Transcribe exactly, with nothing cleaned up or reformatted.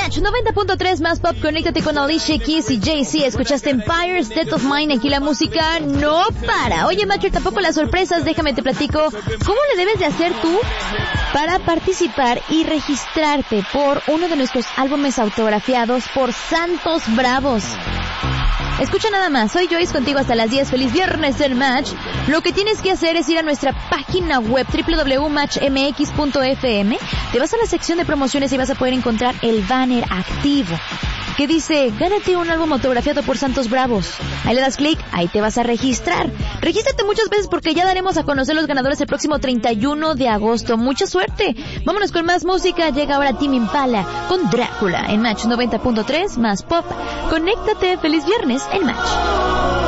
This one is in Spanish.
Match noventa punto tres más pop, conéctate con Alicia Keys y Jay-Z. Escuchaste Empire State of Mind, aquí la música no para. Oye, Macho, tampoco las sorpresas, déjame te platico cómo le debes de hacer tú para participar y registrarte por uno de nuestros álbumes autografiados por Santos Bravos. Escucha nada más, soy Joyce contigo hasta las diez. Feliz viernes en Match. Lo que tienes que hacer es ir a nuestra página web doble u doble u doble u punto match m x punto f m. Te vas a la sección de promociones y vas a poder encontrar el banner activo que dice, gánate un álbum autografiado por Santos Bravos. Ahí le das clic, ahí te vas a registrar. Regístrate muchas veces porque ya daremos a conocer los ganadores el próximo treinta y uno de agosto. Mucha suerte. Vámonos con más música. Llega ahora Tame Impala con Drácula en Match noventa punto tres más pop. Conéctate. Feliz viernes en Match.